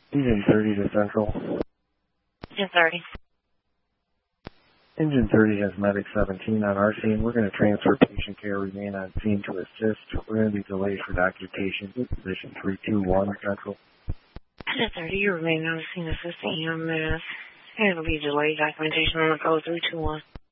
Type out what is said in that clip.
Engine 30 to Central. Engine 30. Engine 30 has Medic 17 on our scene. We're going to transfer patient care, remain on scene to assist. We're going to be delayed for documentation. Position 321 Central. Engine 30, you remain on scene assisting EMS. It'll be delayed documentation on the code 321.